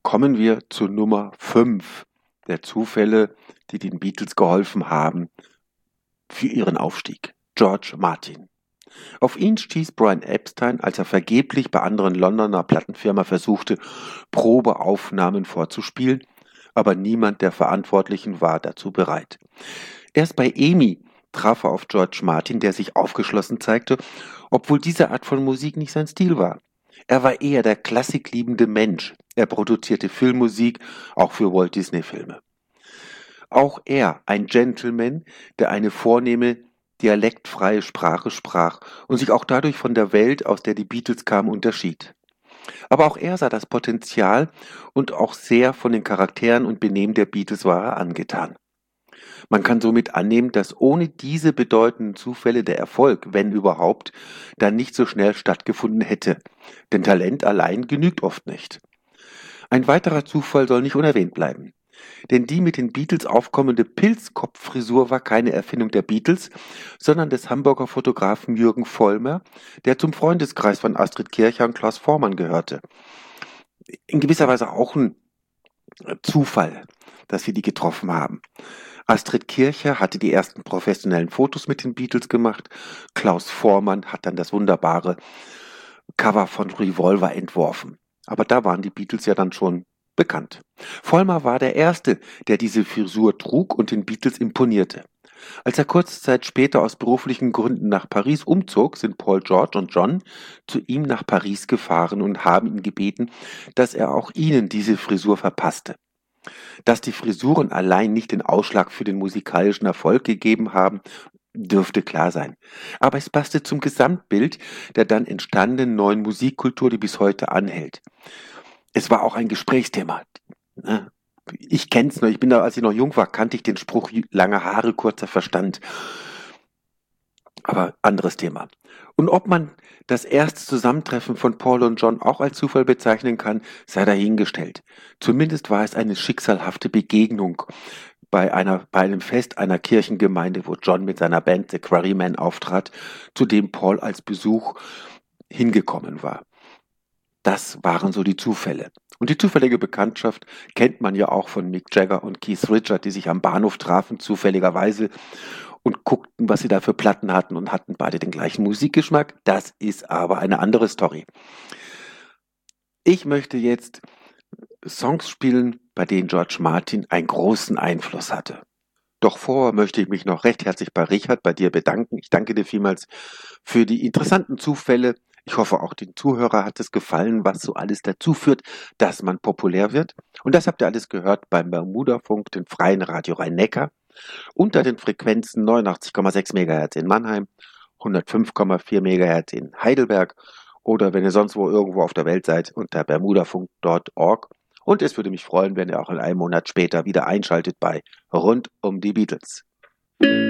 Kommen wir zu Nummer 5 der Zufälle, die den Beatles geholfen haben für ihren Aufstieg. George Martin. Auf ihn stieß Brian Epstein, als er vergeblich bei anderen Londoner Plattenfirma versuchte, Probeaufnahmen vorzuspielen, aber niemand der Verantwortlichen war dazu bereit. Erst bei EMI traf er auf George Martin, der sich aufgeschlossen zeigte, obwohl diese Art von Musik nicht sein Stil war. Er war eher der klassikliebende Mensch. Er produzierte Filmmusik, auch für Walt Disney-Filme. Auch er, ein Gentleman, der eine vornehme, dialektfreie Sprache sprach und sich auch dadurch von der Welt, aus der die Beatles kamen, unterschied. Aber auch er sah das Potenzial und auch sehr von den Charakteren und Benehmen der Beatles war er angetan. Man kann somit annehmen, dass ohne diese bedeutenden Zufälle der Erfolg, wenn überhaupt, dann nicht so schnell stattgefunden hätte. Denn Talent allein genügt oft nicht. Ein weiterer Zufall soll nicht unerwähnt bleiben. Denn die mit den Beatles aufkommende Pilzkopffrisur war keine Erfindung der Beatles, sondern des Hamburger Fotografen Jürgen Vollmer, der zum Freundeskreis von Astrid Kirchherr und Klaus Voormann gehörte. In gewisser Weise auch ein Zufall, dass wir die getroffen haben. Astrid Kirchherr hatte die ersten professionellen Fotos mit den Beatles gemacht. Klaus Voormann hat dann das wunderbare Cover von Revolver entworfen. Aber da waren die Beatles ja dann schon bekannt. Vollmer war der Erste, der diese Frisur trug und den Beatles imponierte. Als er kurze Zeit später aus beruflichen Gründen nach Paris umzog, sind Paul, George und John zu ihm nach Paris gefahren und haben ihn gebeten, dass er auch ihnen diese Frisur verpasste. Dass die Frisuren allein nicht den Ausschlag für den musikalischen Erfolg gegeben haben, dürfte klar sein. Aber es passte zum Gesamtbild der dann entstandenen neuen Musikkultur, die bis heute anhält. Es war auch ein Gesprächsthema. Ich kenn's noch, als ich noch jung war, kannte ich den Spruch, lange Haare, kurzer Verstand. Aber anderes Thema. Und ob man das erste Zusammentreffen von Paul und John auch als Zufall bezeichnen kann, sei dahingestellt. Zumindest war es eine schicksalhafte Begegnung bei einem Fest einer Kirchengemeinde, wo John mit seiner Band The Quarrymen auftrat, zu dem Paul als Besuch hingekommen war. Das waren so die Zufälle. Und die zufällige Bekanntschaft kennt man ja auch von Mick Jagger und Keith Richards, die sich am Bahnhof trafen, zufälligerweise, und guckten, was sie da für Platten hatten und hatten beide den gleichen Musikgeschmack. Das ist aber eine andere Story. Ich möchte jetzt Songs spielen, bei denen George Martin einen großen Einfluss hatte. Doch vorher möchte ich mich noch recht herzlich bei Richard, bei dir bedanken. Ich danke dir vielmals für die interessanten Zufälle. Ich hoffe, auch den Zuhörer hat es gefallen, was so alles dazu führt, dass man populär wird. Und das habt ihr alles gehört beim Bermuda-Funk, den freien Radio Rhein-Neckar, unter den Frequenzen 89,6 MHz in Mannheim, 105,4 MHz in Heidelberg oder wenn ihr sonst irgendwo auf der Welt seid, unter bermudafunk.org. Und es würde mich freuen, wenn ihr auch in einem Monat später wieder einschaltet bei Rund um die Beatles.